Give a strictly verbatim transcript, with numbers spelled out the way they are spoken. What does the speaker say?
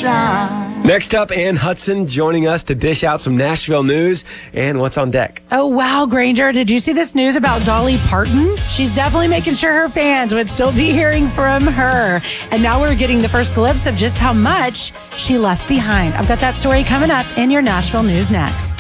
shine. Next up, Ann Hudson joining us to dish out some Nashville news. And what's on deck? Oh, wow, Granger. Did you see this news about Dolly Parton? She's definitely making sure her fans would still be hearing from her. And now we're getting the first glimpse of just how much she left behind. I've got that story coming up in your Nashville news next.